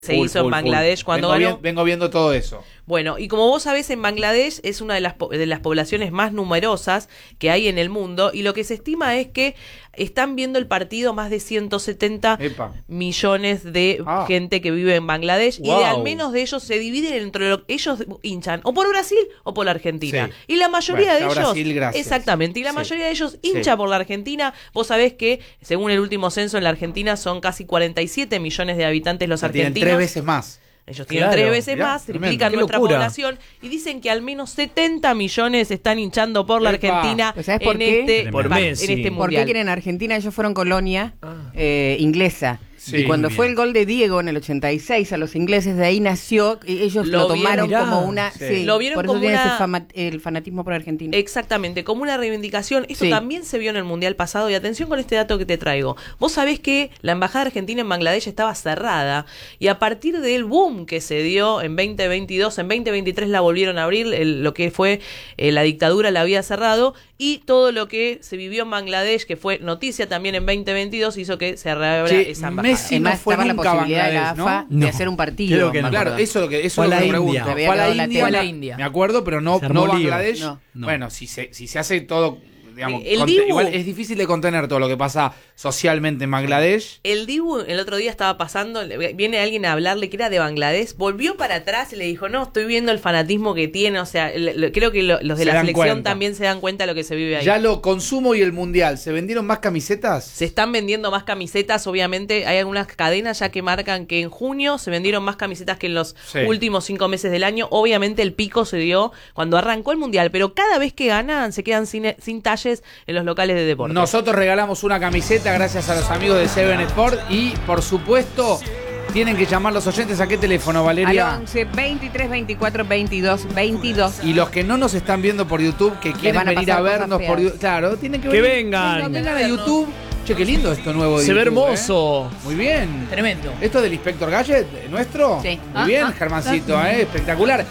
se hizo en Bangladesh cuando ganó. Vengo viendo todo eso. Bueno, y como vos sabés, en Bangladesh es una de las poblaciones más numerosas que hay en el mundo, y lo que se estima es que están viendo el partido más de 170 millones de gente que vive en Bangladesh, y de al menos de ellos se dividen entre lo que ellos hinchan o por Brasil o por la Argentina. Sí. Y la mayoría de ellos, Brasil, exactamente, y la mayoría de ellos hincha por la Argentina. Vos sabés que, según el último censo en la Argentina, son casi 47 millones de habitantes los argentinos. Tienen 3 veces más. Ellos tienen 3 veces más, triplican nuestra población, y dicen que al menos 70 millones están hinchando por la Argentina en este mundial. ¿Por qué quieren Argentina? Ellos fueron colonia inglesa. Sí, y cuando fue el gol de Diego en el 86 a los ingleses, de ahí nació, y ellos lo tomaron como una... Sí, lo vieron por eso como tiene el fanatismo por Argentina. Exactamente, como una reivindicación. Esto también se vio en el Mundial pasado, y atención con este dato que te traigo. Vos sabés que la embajada argentina en Bangladesh estaba cerrada, y a partir del boom que se dio en 2022, en 2023 la volvieron a abrir, lo que fue la dictadura la había cerrado, y todo lo que se vivió en Bangladesh, que fue noticia también en 2022, hizo que se reabra esa embajada. Messi no fue nunca la posibilidad de la AFA de hacer un partido. Creo que no. Claro, eso es lo que me pregunto. Fue a la India. Me acuerdo, pero no Bangladesh. No. Bueno, si se hace todo, digamos, igual es difícil de contener todo lo que pasa socialmente en Bangladesh. El Dibu el otro día estaba pasando, viene alguien a hablarle que era de Bangladesh, volvió para atrás y le dijo, no, estoy viendo el fanatismo que tiene, o sea, creo que los de la selección también se dan cuenta de lo que se vive ahí. Ya lo consumo y el mundial, ¿se vendieron más camisetas? Se están vendiendo más camisetas, obviamente hay algunas cadenas ya que marcan que en junio se vendieron más camisetas que en los últimos 5 meses del año. Obviamente el pico se dio cuando arrancó el mundial, pero cada vez que ganan se quedan sin talles en los locales de deporte. Nosotros regalamos una camiseta gracias a los amigos de Seven Sport, y por supuesto tienen que llamar los oyentes. ¿A qué teléfono, Valeria? Al 11 23 24 22 22. Y los que no nos están viendo por YouTube, que quieren venir a vernos por YouTube, claro, tienen que venir. Vengan a YouTube. Che, qué lindo esto nuevo de Se ve YouTube, hermoso. Muy bien. Tremendo. ¿Esto es del Inspector Gadget nuestro? Sí. Muy bien, Germancito, espectacular.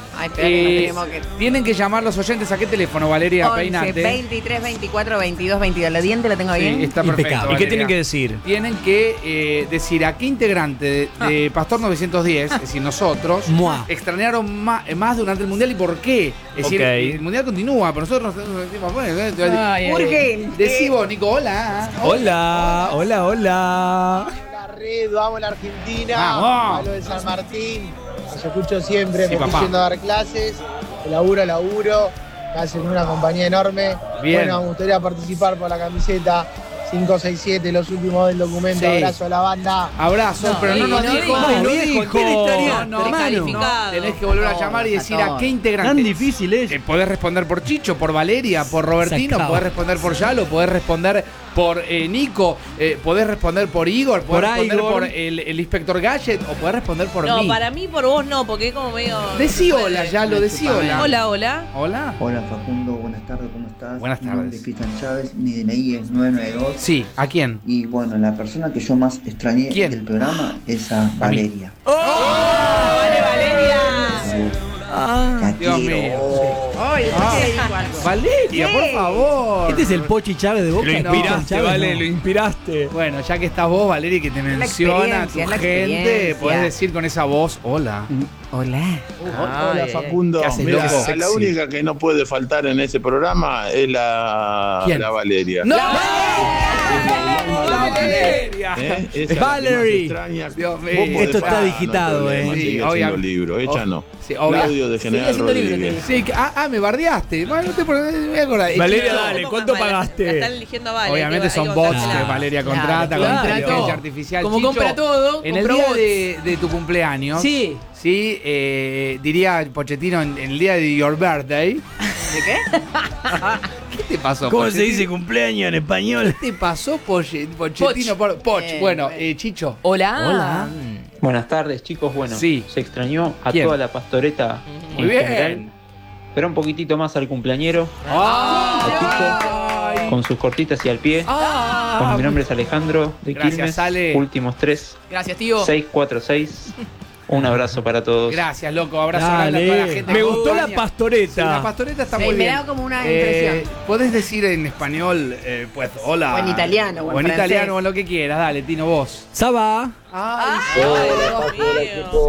Tienen que llamar los oyentes. ¿A qué teléfono, Valeria? 11 23 24 22 22. ¿La diente la tengo bien? Sí, está perfecto, Valeria. ¿Y qué tienen que decir? Tienen que decir a qué integrante de Pastor 910, es decir, nosotros, extrañaron más durante el Mundial y por qué. Es decir, el Mundial continúa, pero nosotros nos sentimos... Urgente. Decí vos, Nico, hola. Hola. La red, vamos a la Argentina, a lo de San Martín, los escucho siempre, me estoy yendo a dar clases, de laburo a laburo, hacen una compañía enorme. Bien. Bueno, me gustaría participar por la camiseta 567, los últimos del documento. Abrazo a la banda. Abrazo, pero no nos dijo. No, tenés que volver a llamar y decir a qué integrante. Tan difícil es. Podés responder por Chicho, por Valeria, por Robertino, podés responder por Yalo, podés responder por Nico, podés responder por Igor, podés responder por el Inspector Gadget, o podés responder por mí. No, para mí, por vos no, porque es como medio... Decí hola, Yalo, decí hola. Hola. Hola, Facundo, buenas tardes, ¿cómo estás? Buenas tardes. Mi nombre es Cristian Chávez, mi DNI es 992. Sí, ¿a quién? Y bueno, la persona que yo más extrañé del programa es a Valeria. ¡Vale, Valeria! Dios mío. Valeria, por favor. Este es el Pochi Chávez de Boca. Lo inspiraste, Vale, lo inspiraste. Bueno, ya que estás vos, Valeria, que te menciona tu gente, podés decir con esa voz, hola. Hola. Hola, Facundo. Mira, la única que no puede faltar en ese programa es la Valeria. ¡No! Valeria. Valerie. Dios mío. Esto está digitado, Sí, obviamente. libro, ella no. Sí, Claudio de General Rodríguez. Sí, me bardeaste. Bueno, no te voy a acordar. Valeria, dale, ¿cuánto pagaste? La están eligiendo a Valeria. Obviamente son bots que Valeria contrata con inteligencia artificial. Como Chicho, compra todo, en el día de tu cumpleaños. Sí, diría Pochettino en el día de your birthday. ¿de qué? ¿Qué te pasó, ¿Cómo Pochettino? se dice cumpleaños en español? ¿Qué te pasó, Pochettino? Poch. Bueno, Chicho. Hola. Buenas tardes, chicos. Bueno, Sí. se extrañó a ¿Quién? toda la pastoreta Muy en bien. general, pero un poquitito más al cumpleañero, ¡Ay! con sus cortitas y al pie. Bueno, mi nombre es Alejandro de Gracias, Quilmes, Ale. últimos 3, Gracias, tío. 646. Un abrazo para todos. Gracias, loco. Abrazo grande a toda la gente. Me gustó la pastoreta. Sí, la pastoreta está muy bien. Me da como una impresión. ¿Podés decir en español, pues, hola? O en italiano, o en italiano, o en lo que quieras. Dale, Tino, vos. Saba. Ay, Dios mío.